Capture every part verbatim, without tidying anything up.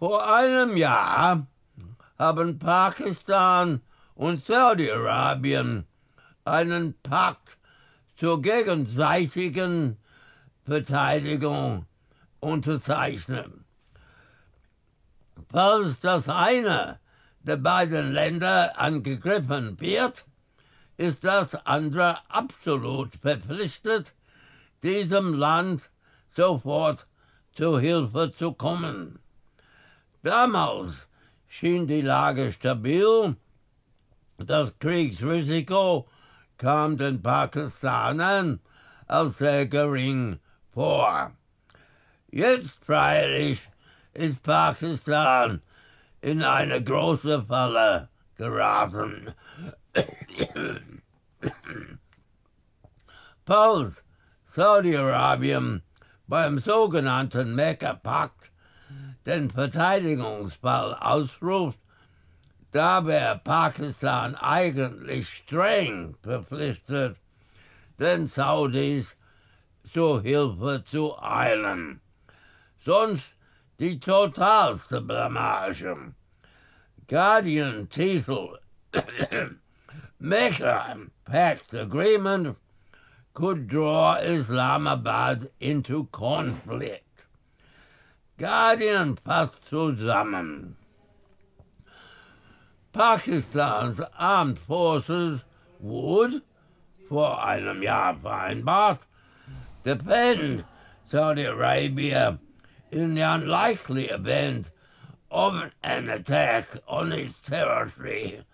Vor einem Jahr haben Pakistan und Saudi-Arabien einen Pakt zur gegenseitigen Verteidigung unterzeichnet. Falls das eine der beiden Länder angegriffen wird, ist das andere absolut verpflichtet, diesem Land sofort zu Hilfe zu kommen. Damals schien die Lage stabil, das Kriegsrisiko kam den Pakistanern als sehr gering vor. Jetzt freilich ist Pakistan in eine große Falle geraten. Falls Saudi-Arabien beim sogenannten Mekka-Pakt den Verteidigungsfall ausruft, da wäre Pakistan eigentlich streng verpflichtet, den Saudis zur Hilfe zu eilen. Sonst die totalste Blamage. Guardian-Titel Mecca Pact Agreement could draw Islamabad into conflict. Guardian fasst zusammen. Pakistan's armed forces would, vor einem Jahr vereinbart, defend Saudi Arabia in the unlikely event of an attack on its territory.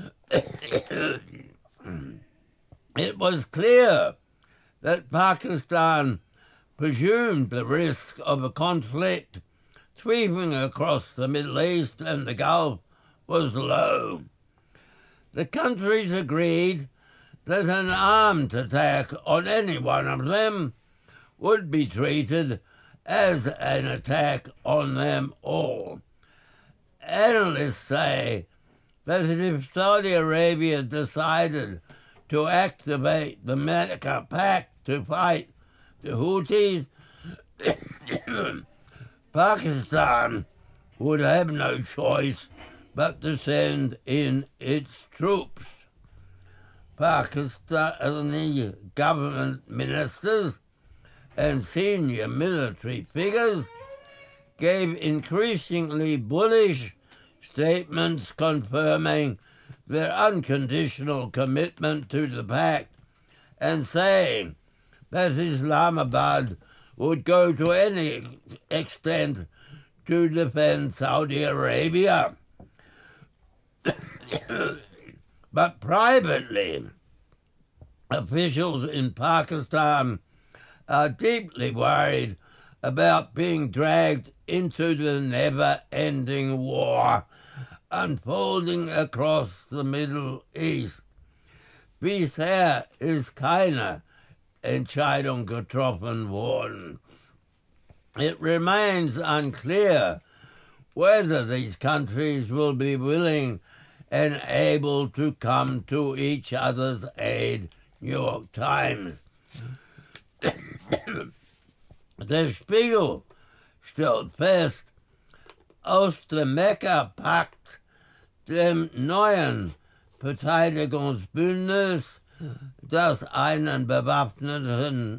It was clear that Pakistan presumed the risk of a conflict sweeping across the Middle East and the Gulf was low. The countries agreed that an armed attack on any one of them would be treated as an attack on them all. Analysts say that if Saudi Arabia decided to activate the Mecca Pact to fight the Houthis, Pakistan would have no choice but to send in its troops. Pakistani government ministers and senior military figures gave increasingly bullish statements confirming their unconditional commitment to the pact and saying that Islamabad would go to any extent to defend Saudi Arabia. But privately, officials in Pakistan are deeply worried about being dragged into the never-ending war unfolding across the Middle East. Bisher ist keine Entscheidung getroffen worden. It remains unclear whether these countries will be willing and able to come to each other's aid. New York Times. Der Spiegel stellt fest, aus dem Mekka-Pakt, dem neuen Verteidigungsbündnis, das einen bewaffneten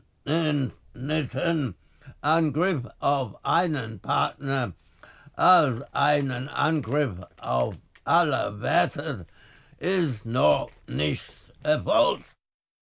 Angriff auf einen Partner als einen Angriff auf alle wertet, ist noch nichts erfolgt.